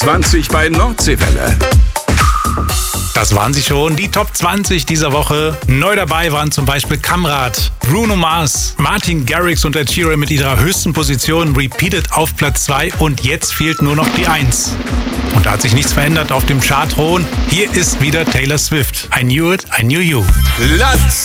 20 bei Nordseewelle. Das waren sie schon, die Top 20 dieser Woche. Neu dabei waren zum Beispiel Kamrat, Bruno Mars, Martin Garrix und Ed Sheeran mit ihrer höchsten Position Repeated auf Platz 2 und jetzt fehlt nur noch die 1. Und da hat sich nichts verändert auf dem Chartthron. Hier ist wieder Taylor Swift. I Knew It, I Knew You. Platz